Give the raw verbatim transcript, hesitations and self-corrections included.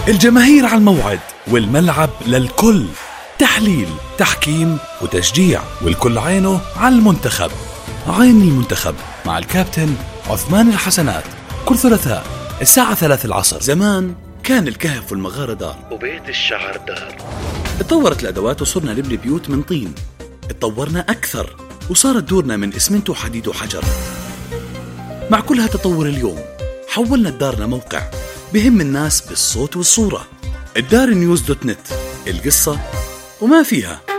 الجماهير على الموعد والملعب للكل، تحليل، تحكيم وتشجيع، والكل عينه على المنتخب. عين المنتخب مع الكابتن عثمان الحسنات، كل ثلاثاء الساعة ثلاث العصر. زمان كان الكهف والمغارة دار وبيت الشعر دار. اتطورت الأدوات وصرنا نبني بيوت من طين. اتطورنا أكثر وصارت دورنا من إسمنت وحديد وحجر. مع كل هالتطور اليوم حولنا الدار لموقع بهم الناس بالصوت والصورة. الدار نيوز دوت نت، القصة وما فيها.